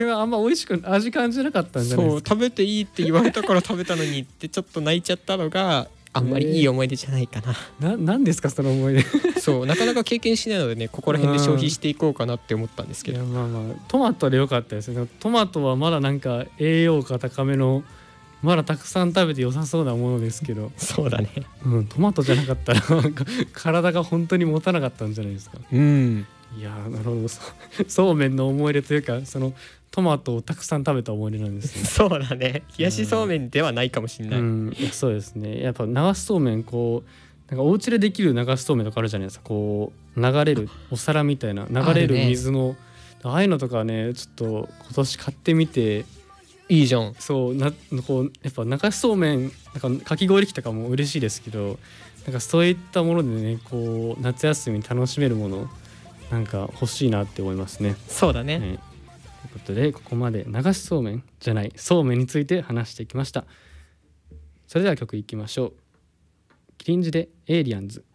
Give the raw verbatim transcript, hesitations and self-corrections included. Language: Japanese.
れはあんま美味しく味感じなかったんじゃないですか。 そう食べていいって言われたから食べたのにってちょっと泣いちゃったのがあんまりいい思い出じゃないかな。 ななんですかその思い出。 そうなかなか経験しないのでね、ここら辺で消費していこうかなって思ったんですけど。 いやまあまあトマトで良かったですね。トマトはまだなんか栄養価高めの、まだたくさん食べて良さそうなものですけど、 そうだね、 うん、トマトじゃなかったらなんか体が本当に持たなかったんじゃないですか。 うんいやーなるほど。そそうめんの思い出というか、そのトマトをたくさん食べた思い出なんですね。 そうだね、冷やしそうめんではないかもしれない。 うん、いやそうですね。やっぱ流しそうめん、こうなんかお家でできる流しそうめんとかあるじゃないですか。こう流れるお皿みたいな流れる水の あ,、ああいうのとかね、ちょっと今年買ってみて。 いいじゃん。 そうなこうやっぱ流しそうめんなんかかき氷機とかも嬉しいですけど、なんかそういったものでね、こう夏休み楽しめるものなんか欲しいなって思いますね。 そうだね、 ねということでここまで流しそうめんじゃないそうめんについて話してきました。それでは曲いきましょう。キリンジでエイリアンズ。